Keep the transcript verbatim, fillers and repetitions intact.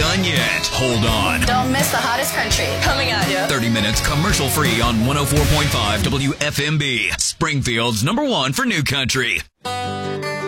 done yet. Hold on. Don't miss the hottest country. Coming at you. thirty minutes commercial-free on one oh four point five W F M B. Springfield's number one for new country.